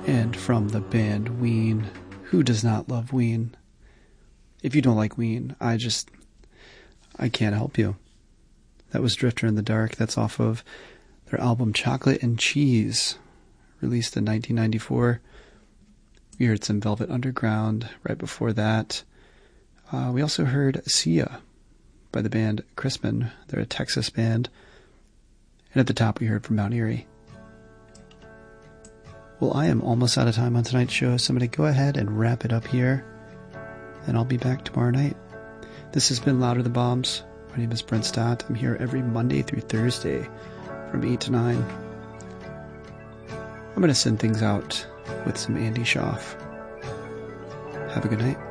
And from the band Ween, who does not love Ween? If you don't like Ween, I can't help you. That was Drifter in the Dark. That's off of their album Chocolate and Cheese, released in 1994. We heard some Velvet Underground right before that. We also heard Sia by the band Crispin. They're a Texas band. And at the top we heard from Mount Erie. Well, I am almost out of time on tonight's show, so I'm going to go ahead and wrap it up here. And I'll be back tomorrow night. This has been Louder the Bombs. My name is Brent Stott. I'm here every Monday through Thursday from 8 to 9. I'm going to send things out with some Andy Schaaf. Have a good night.